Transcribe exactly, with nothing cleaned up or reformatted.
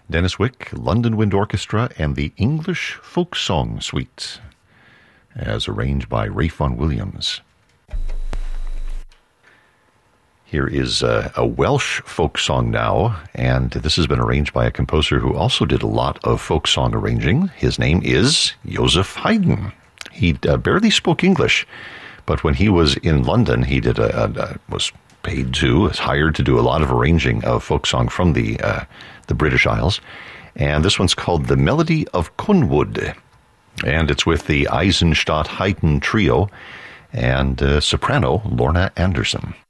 Dennis Wick, London Wind Orchestra, and the English Folk Song Suite, as arranged by Ralph Vaughan Williams. Here is a, a Welsh folk song now, and this has been arranged by a composer who also did a lot of folk song arranging. His name is Joseph Haydn. He uh, barely spoke English, but when he was in London, he did a, a, a was paid to, was hired to do a lot of arranging of folk song from the uh, the British Isles. And this one's called The Melody of Cynwood. And it's with the Eisenstadt Haydn Trio and uh, soprano Lorna Anderson.